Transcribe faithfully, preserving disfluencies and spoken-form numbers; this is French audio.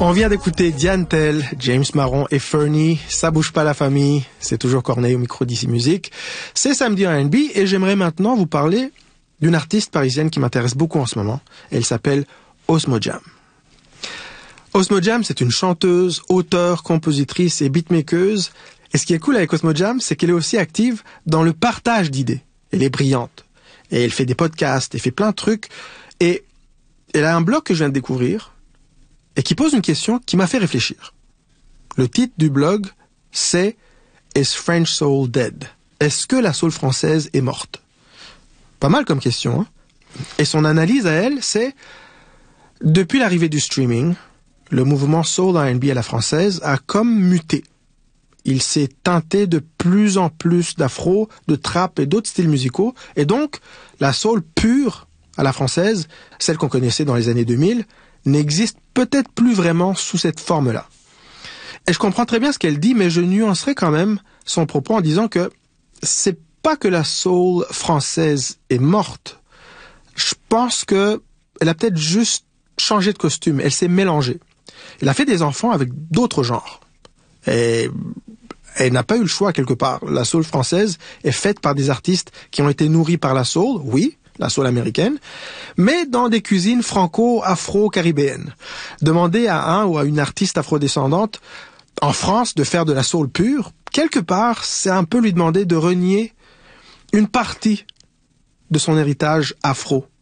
On vient d'écouter Diane Tell, James Marron et Fernie. Ça bouge pas la famille. C'est toujours Corneille au micro d'Ici Musique. C'est samedi en R and B et j'aimerais maintenant vous parler d'une artiste parisienne qui m'intéresse beaucoup en ce moment. Elle s'appelle Osmo Jam. Osmo Jam, c'est une chanteuse, auteure, compositrice et beatmakeuse. Et ce qui est cool avec Osmo Jam, c'est qu'elle est aussi active dans le partage d'idées. Elle est brillante. Et elle fait des podcasts, elle fait plein de trucs. Et elle a un blog que je viens de découvrir et qui pose une question qui m'a fait réfléchir. Le titre du blog, c'est « Is French Soul Dead ?» Est-ce que la soul française est morte? Pas mal comme question, hein? Et son analyse à elle, c'est « Depuis l'arrivée du streaming, le mouvement soul R and B à la française a comme muté. Il s'est teinté de plus en plus d'afro, de trap et d'autres styles musicaux, et donc la soul pure à la française, celle qu'on connaissait dans les années deux mille, n'existe peut-être plus vraiment sous cette forme-là. » Et je comprends très bien ce qu'elle dit, mais je nuancerai quand même son propos en disant que c'est pas que la soul française est morte. Je pense que elle a peut-être juste changé de costume, elle s'est mélangée. Elle a fait des enfants avec d'autres genres. Et elle n'a pas eu le choix quelque part. La soul française est faite par des artistes qui ont été nourris par la soul, oui, la soul américaine, mais dans des cuisines franco-afro-caribéennes. Demander à un ou à une artiste afrodescendante en France de faire de la soul pure, quelque part, c'est un peu lui demander de renier une partie de son héritage afro.